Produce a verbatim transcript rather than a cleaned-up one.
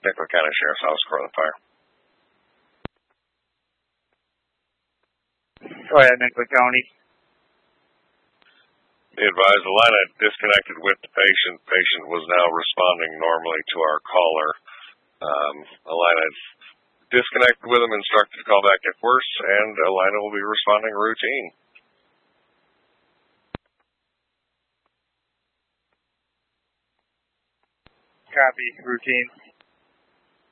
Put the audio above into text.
Nickel County Sheriff's Office, Cortland Fire. Go ahead, Nickel County. Be advised, the line had disconnected with the patient. Patient was now responding normally to our caller. Um, the line had disconnected with him, instructed to call back if worse, and Alina will be responding routine. Copy, routine.